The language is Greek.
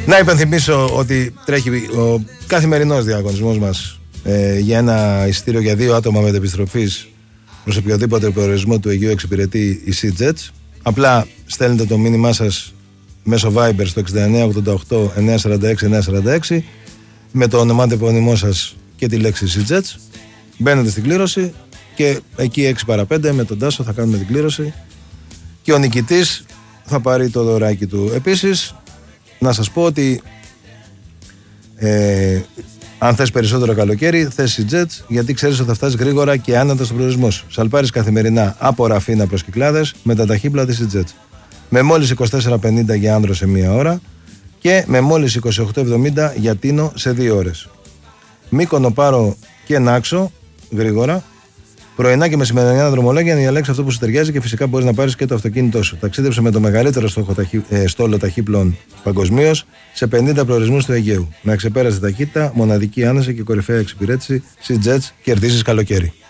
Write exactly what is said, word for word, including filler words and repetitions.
Να υπενθυμίσω ότι τρέχει ο καθημερινός διαγωνισμός μας ε, για ένα εισιτήριο για δύο άτομα μετεπιστροφής προς οποιοδήποτε προορισμό του Αιγαίου εξυπηρετεί η SeaJets. Απλά στέλνετε το μήνυμά σας μέσω Viber στο εξήντα εννέα ογδόντα οκτώ εννιακόσια σαράντα έξι εννιακόσια σαράντα έξι με το ονοματεπώνυμό σας και τη λέξη SeaJets. Μπαίνετε στην κλήρωση και εκεί έξι παρά πέντε με τον Τάσο θα κάνουμε την κλήρωση και ο νικητής θα πάρει το δωράκι του. Επίσης να σας πω ότι ε, αν θες περισσότερο καλοκαίρι, θες SeaJets, γιατί ξέρεις ότι θα φτάσεις γρήγορα και άνετα στον προορισμό σου. Σαλπάρεις καθημερινά από Ραφίνα προς Κυκλάδες με τα ταχύπλα της SeaJets. Με μόλις είκοσι τέσσερα πενήντα για άνδρο σε μία ώρα και με μόλις είκοσι οκτώ εβδομήντα για Τίνο σε δύο ώρες. Μύκονο, Πάρο και Νάξο γρήγορα. Πρωινά και μεσημερινά δρομολόγια να διαλέξεις αυτό που σου ταιριάζει και φυσικά μπορείς να πάρεις και το αυτοκίνητό σου. Ταξίδεψε με το μεγαλύτερο στόχο ταχύ, ε, στόλο ταχύπλων παγκοσμίως σε πενήντα προορισμούς του Αιγαίου. Με αξεπέραστη ταχύτητα, μοναδική άνεση και κορυφαία εξυπηρέτηση, SeaJets, κερδίζεις καλοκαίρι.